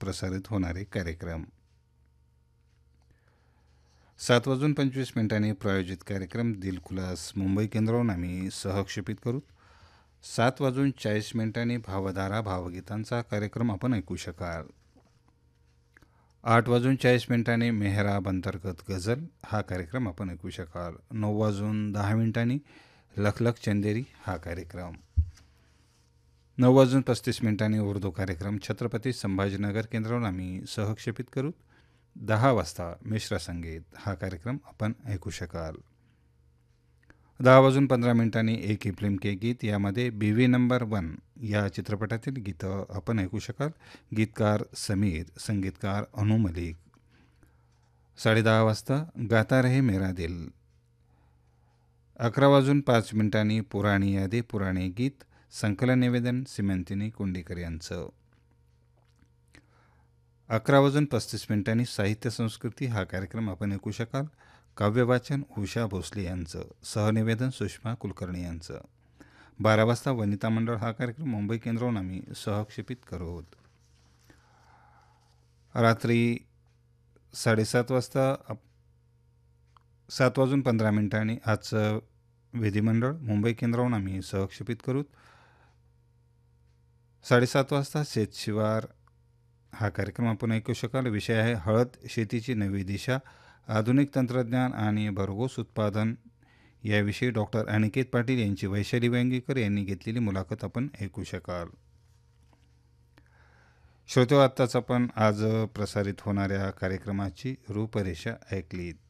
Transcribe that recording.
प्रसारित होणारे कार्यक्रम. 7:25 प्रायोजित कार्यक्रम दिलखुलास मुंबई केंद्रावरून आम्ही सहक्षेपित करू. 7:40 भावधारा भावगीतांचा कार्यक्रम आपण ऐकू शकाल. 8:40 मेहराब अंतर्गत गझल हा कार्यक्रम आपण ऐकू शकाल. 9:10 लखलख चंदेरी हा कार्यक्रम. 9:35 उर्दू कार्यक्रम छत्रपती संभाजीनगर केंद्रावरून आम्ही सहक्षेपित करू. 10 वाजता मिश्र संगीत हा कार्यक्रम आपण ऐकू शकाल. 10:15 एक ही फिल्म के गीत यामध्ये बीवी नंबर 1 या चित्रपटातील गीतं आपण ऐकू शकाल. गीतकार समीर, संगीतकार अनु मलिक. 10:30 वाजता गाता रहे मेरा दिल. 11:05 पुराणी यादी पुराणे गीत संकलन निवेदन सिमंतिनी कुंडीकर यांचं. 11:35 साहित्य संस्कृती हा कार्यक्रम आपण ऐकू शकाल. काव्यवाचन उषा भोसले यांचं, सहनिवेदन सुषमा कुलकर्णी यांचं. 12 वाजता वनिता मंडळ हा कार्यक्रम मुंबई केंद्रावरून आम्ही सहक्षेपित करू. रात्री 7:30 वाजता 7:15 आजचं विधिमंडळ मुंबई केंद्रावरून आम्ही सहक्षेपित करू. 7:30 वाजता शेतशिवार हा कार्यक्रम आपण ऐकू शकाल. विषय आहे हळद शेतीची नवी दिशा, आधुनिक तंत्रज्ञान आणि भरघोस उत्पादन याविषयी डॉक्टर अनिकेत पाटील यांची वैशाली वेंगीकर यांनी घेतलेली मुलाखत आपण ऐकू शकाल. श्रोते, आत्ताच आपण आज प्रसारित होणाऱ्या कार्यक्रमाची रूपरेषा ऐकलीत.